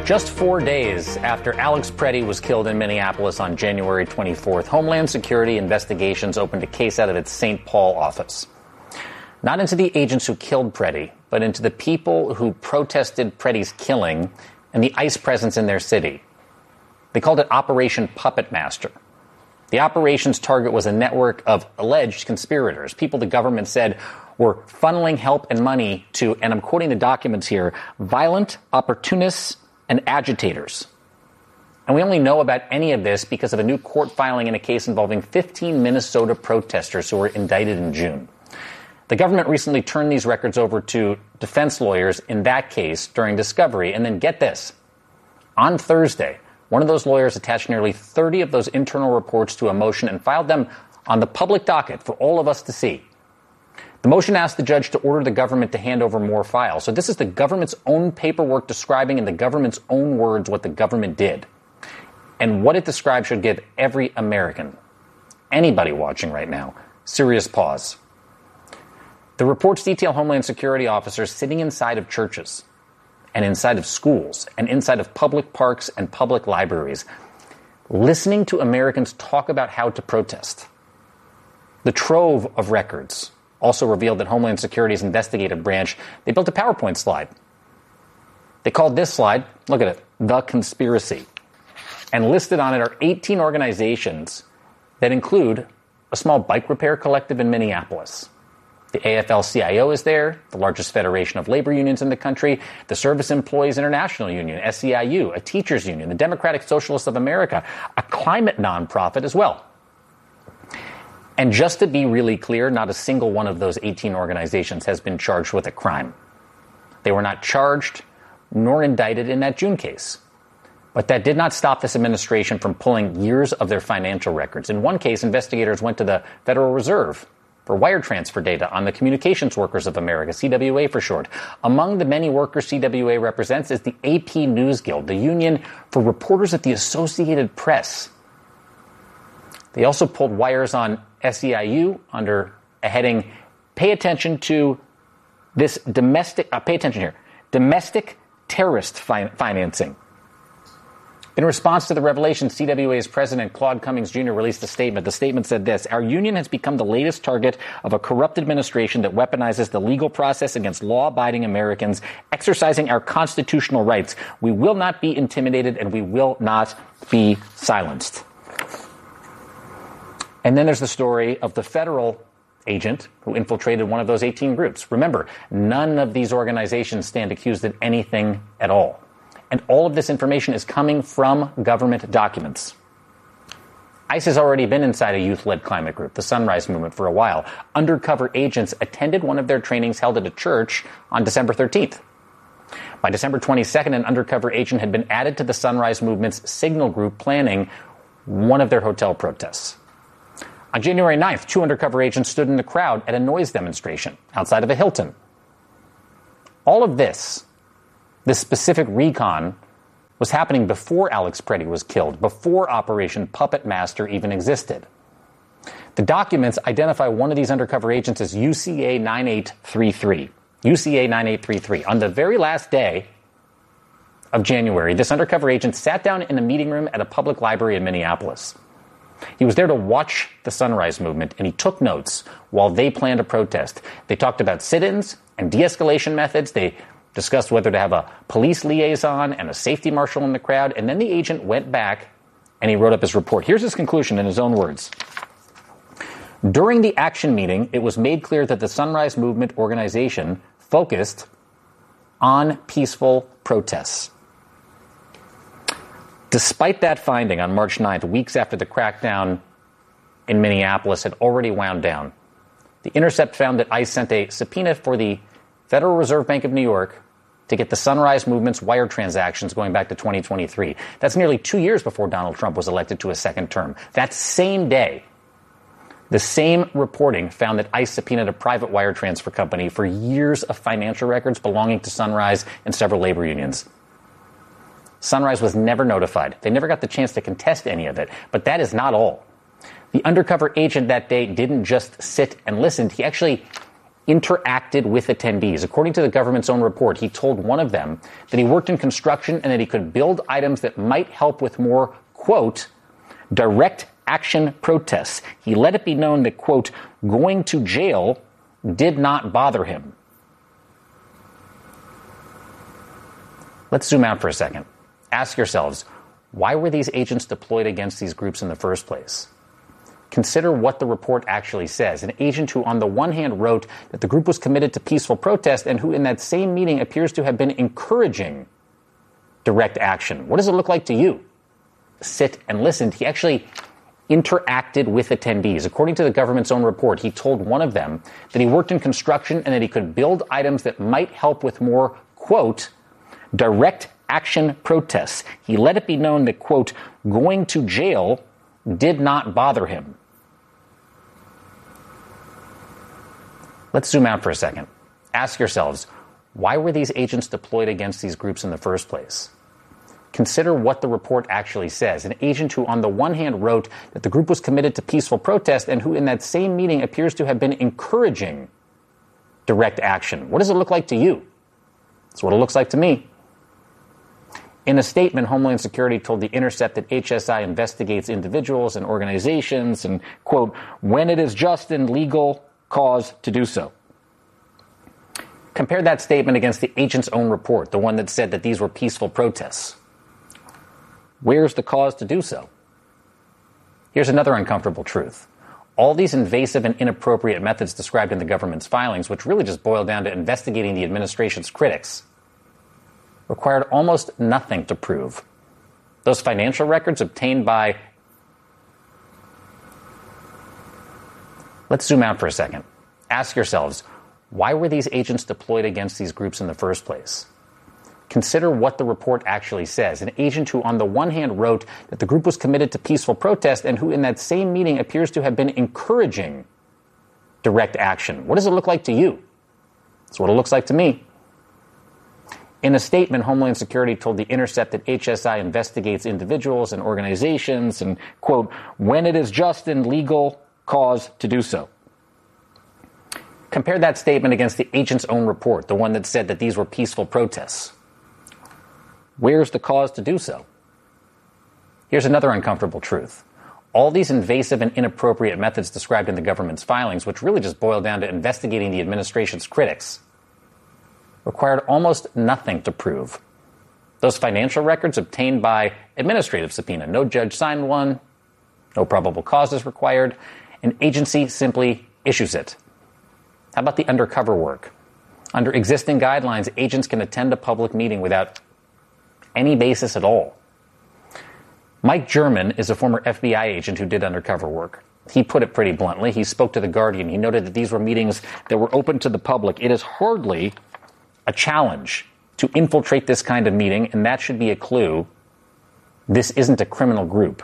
Just 4 days after Alex Preddy was killed in Minneapolis on January 24th, Homeland Security investigations opened a case out of its St. Paul office. Not into the agents who killed Preddy, but into the people who protested Preddy's killing and the ICE presence in their city. They called it Operation Puppet Master. The operation's target was a network of alleged conspirators, people the government said were funneling help and money to, and I'm quoting the documents here, violent opportunists and agitators. And we only know about any of this because of a new court filing in a case involving 15 Minnesota protesters who were indicted in June. The government recently turned these records over to defense lawyers in that case during discovery. And then get this. On Thursday, one of those lawyers attached nearly 30 of those internal reports to a motion and filed them on the public docket for all of us to see. The motion asked the judge to order the government to hand over more files. So this is the government's own paperwork describing in the government's own words what the government did. And what it describes should give every American, anybody watching right now, serious pause. The reports detail Homeland Security officers sitting inside of churches and inside of schools and inside of public parks and public libraries, listening to Americans talk about how to protest. The trove of records also revealed that Homeland Security's investigative branch, they built a PowerPoint slide. They called this slide, look at it, The Conspiracy. And listed on it are 18 organizations that include a small bike repair collective in Minneapolis. The AFL-CIO is there, the largest federation of labor unions in the country, the Service Employees International Union, SEIU, a teachers union, the Democratic Socialists of America, a climate nonprofit as well. And just to be really clear, not a single one of those 18 organizations has been charged with a crime. They were not charged nor indicted in that June case. But that did not stop this administration from pulling years of their financial records. In one case, investigators went to the Federal Reserve for wire transfer data on the Communications Workers of America, CWA for short. Among the many workers CWA represents is the AP News Guild, the union for reporters at the Associated Press. They also pulled wires on SEIU under a heading, pay attention to this domestic terrorist financing. In response to the revelation, CWA's president, Claude Cummings Jr., released a statement. The statement said this: our union has become the latest target of a corrupt administration that weaponizes the legal process against law-abiding Americans, exercising our constitutional rights. We will not be intimidated and we will not be silenced. And then there's the story of the federal agent who infiltrated one of those 18 groups. Remember, none of these organizations stand accused of anything at all. And all of this information is coming from government documents. ICE has already been inside a youth-led climate group, the Sunrise Movement, for a while. Undercover agents attended one of their trainings held at a church on December 13th. By December 22nd, an undercover agent had been added to the Sunrise Movement's signal group planning one of their hotel protests. On January 9th, 2 undercover agents stood in the crowd at a noise demonstration outside of a Hilton. All of this specific recon, was happening before Alex Preddy was killed, before Operation Puppet Master even existed. The documents identify one of these undercover agents as UCA 9833. UCA 9833. On the very last day of January, this undercover agent sat down in a meeting room at a public library in Minneapolis. He was there to watch the Sunrise Movement, and he took notes while they planned a protest. They talked about sit-ins and de-escalation methods. They discussed whether to have a police liaison and a safety marshal in the crowd, and then the agent went back and he wrote up his report. Here's his conclusion in his own words. During the action meeting, it was made clear that the Sunrise Movement organization focused on peaceful protests. Despite that finding on March 9th, weeks after the crackdown in Minneapolis had already wound down, The Intercept found that ICE sent a subpoena for the Federal Reserve Bank of New York to get the Sunrise Movement's wire transactions going back to 2023. That's nearly 2 years before Donald Trump was elected to a second term. That same day, the same reporting found that ICE subpoenaed a private wire transfer company for years of financial records belonging to Sunrise and several labor unions. Sunrise was never notified. They never got the chance to contest any of it. But that is not all. The undercover agent that day didn't just sit and listen. He actually interacted with attendees. According to the government's own report, he told one of them that he worked in construction and that he could build items that might help with more, quote, direct action protests. He let it be known that, quote, going to jail did not bother him. Let's zoom out for a second. Ask yourselves, why were these agents deployed against these groups in the first place? Consider what the report actually says. An agent who on the one hand wrote that the group was committed to peaceful protest and who in that same meeting appears to have been encouraging direct action. What does it look like to you? Sit and listen. He actually interacted with attendees. According to the government's own report, he told one of them that he worked in construction and that he could build items that might help with more, quote, direct action protests. He let it be known that, quote, going to jail did not bother him. Let's zoom out for a second. Ask yourselves, why were these agents deployed against these groups in the first place? Consider what the report actually says. An agent who on the one hand wrote that the group was committed to peaceful protest and who in that same meeting appears to have been encouraging direct action. What does it look like to you? That's what it looks like to me. In a statement, Homeland Security told The Intercept that HSI investigates individuals and organizations and, quote, when it is just and legal cause to do so. Compare that statement against the agent's own report, the one that said that these were peaceful protests. Where's the cause to do so? Here's another uncomfortable truth. All these invasive and inappropriate methods described in the government's filings, which really just boil down to investigating the administration's critics, required almost nothing to prove. Those financial records obtained by... Let's zoom out for a second. Ask yourselves, why were these agents deployed against these groups in the first place? Consider what the report actually says. An agent who on the one hand wrote that the group was committed to peaceful protest and who in that same meeting appears to have been encouraging direct action. What does it look like to you? That's what it looks like to me. In a statement, Homeland Security told The Intercept that HSI investigates individuals and organizations and, quote, when it is just and legal cause to do so. Compare that statement against the agent's own report, the one that said that these were peaceful protests. Where's the cause to do so? Here's another uncomfortable truth. All these invasive and inappropriate methods described in the government's filings, which really just boil down to investigating the administration's critics, required almost nothing to prove. Those financial records obtained by administrative subpoena. No judge signed one, no probable cause is required. An agency simply issues it. How about the undercover work? Under existing guidelines, agents can attend a public meeting without any basis at all. Mike German is a former FBI agent who did undercover work. He put it pretty bluntly. He spoke to The Guardian. He noted that these were meetings that were open to the public. It is hardly a challenge to infiltrate this kind of meeting, and that should be a clue. This isn't a criminal group.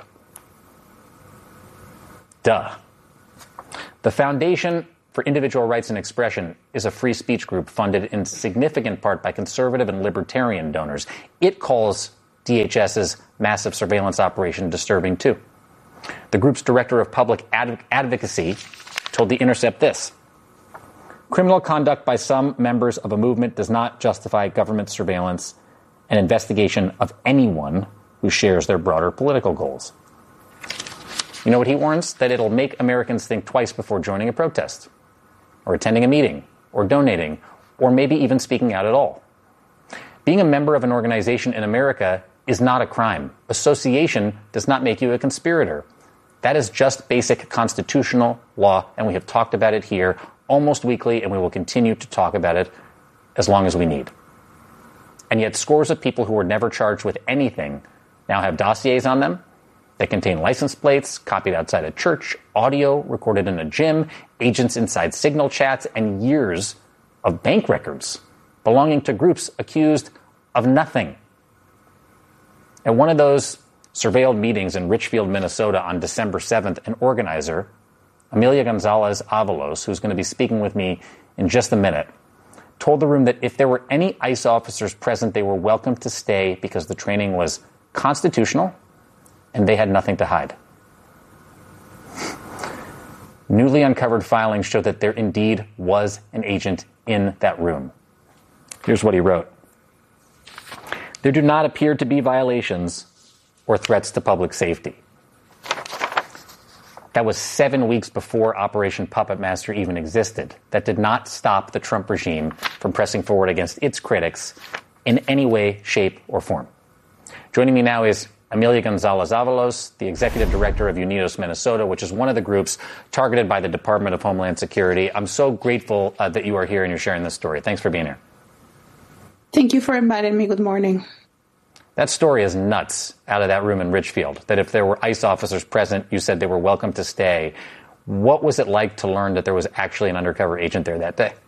Duh. The Foundation for Individual Rights and Expression is a free speech group funded in significant part by conservative and libertarian donors. It calls DHS's massive surveillance operation disturbing too. The group's director of public advocacy told The Intercept this: criminal conduct by some members of a movement does not justify government surveillance and investigation of anyone who shares their broader political goals. You know what he warns? That it'll make Americans think twice before joining a protest, or attending a meeting, or donating, or maybe even speaking out at all. Being a member of an organization in America is not a crime. Association does not make you a conspirator. That is just basic constitutional law, and we have talked about it here almost weekly, and we will continue to talk about it as long as we need. And yet scores of people who were never charged with anything now have dossiers on them that contain license plates, copied outside a church, audio recorded in a gym, agents inside Signal chats, and years of bank records belonging to groups accused of nothing. At one of those surveilled meetings in Richfield, Minnesota on December 7th, an organizer, Amelia Gonzalez Avalos, who's going to be speaking with me in just a minute, told the room that if there were any ICE officers present, they were welcome to stay because the training was constitutional and they had nothing to hide. Newly uncovered filings show that there indeed was an agent in that room. Here's what he wrote. There do not appear to be violations or threats to public safety. That was 7 weeks before Operation Puppet Master even existed. That did not stop the Trump regime from pressing forward against its critics in any way, shape, or form. Joining me now is Amelia Gonzalez-Avalos, the executive director of Unidos Minnesota, which is one of the groups targeted by the Department of Homeland Security. I'm so grateful that you are here and you're sharing this story. Thanks for being here. Thank you for inviting me. Good morning. That story is nuts out of that room in Richfield, that if there were ICE officers present, you said they were welcome to stay. What was it like to learn that there was actually an undercover agent there that day?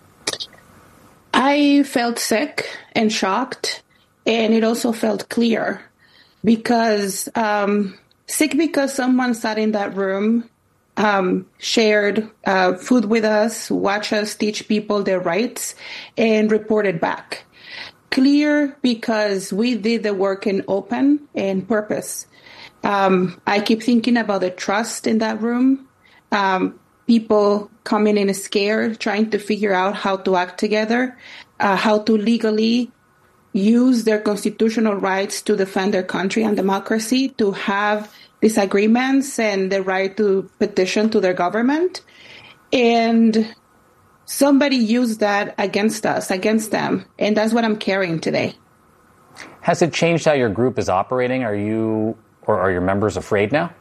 I felt sick and shocked, and it also felt clear because sick because someone sat in that room, shared food with us, watched us teach people their rights, and reported back. Clear because we did the work in open and purpose. I keep thinking about the trust in that room. People coming in scared, trying to figure out how to act together, how to legally use their constitutional rights to defend their country and democracy, to have disagreements and the right to petition to their government. And somebody used that against us, against them. And that's what I'm carrying today. Has it changed how your group is operating? Are you or are your members afraid now?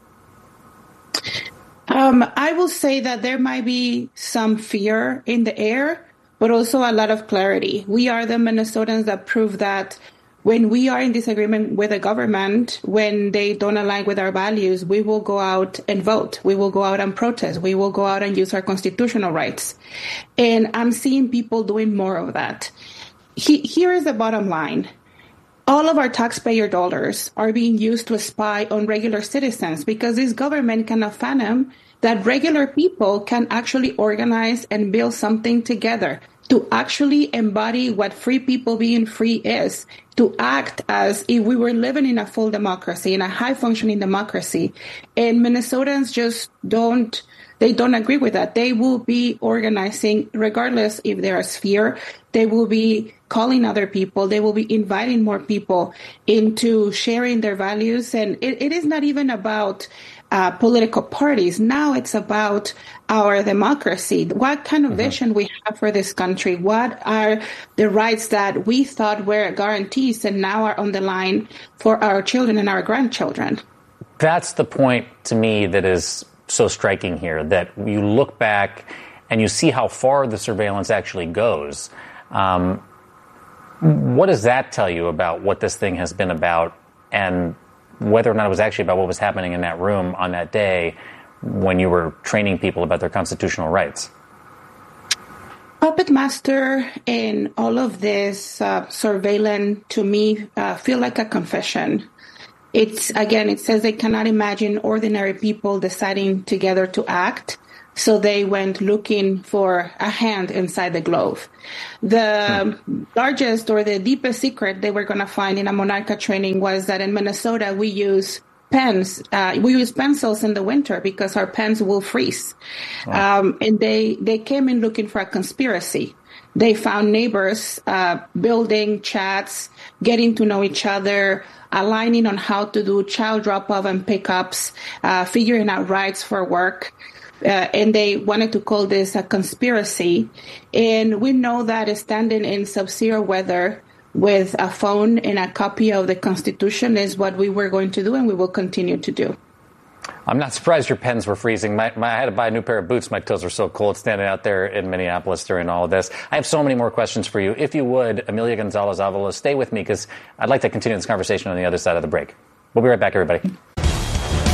I will say that there might be some fear in the air, but also a lot of clarity. We are the Minnesotans that prove that when we are in disagreement with the government, when they don't align with our values, we will go out and vote. We will go out and protest. We will go out and use our constitutional rights. And I'm seeing people doing more of that. Here is the bottom line. All of our taxpayer dollars are being used to spy on regular citizens because this government cannot fathom that regular people can actually organize and build something together, to actually embody what free people being free is, to act as if we were living in a full democracy, in a high-functioning democracy. And Minnesotans just don't agree with that. They will be organizing, regardless if there is fear. They will be calling other people. They will be inviting more people into sharing their values. And it is not even about political parties. Now it's about our democracy. What kind of vision we have for this country? What are the rights that we thought were guarantees and now are on the line for our children and our grandchildren? That's the point to me that is so striking here, that you look back and you see how far the surveillance actually goes. What does that tell you about what this thing has been about and whether or not it was actually about what was happening in that room on that day when you were training people about their constitutional rights? Puppet Master and all of this surveillance, to me, feel like a confession. It says they cannot imagine ordinary people deciding together to act. So they went looking for a hand inside the glove. The largest or the deepest secret they were going to find in a Monarca training was that in Minnesota, we use pens. We use pencils in the winter because our pens will freeze. Wow. And they came in looking for a conspiracy. They found neighbors building chats, getting to know each other, aligning on how to do child drop-off and pickups, figuring out rights for work. And they wanted to call this a conspiracy. And we know that standing in sub-zero weather with a phone and a copy of the Constitution is what we were going to do and we will continue to do. I'm not surprised your pens were freezing. I had to buy a new pair of boots. My toes were so cold standing out there in Minneapolis during all of this. I have so many more questions for you. If you would, Amelia Gonzalez-Avalos, stay with me because I'd like to continue this conversation on the other side of the break. We'll be right back, everybody.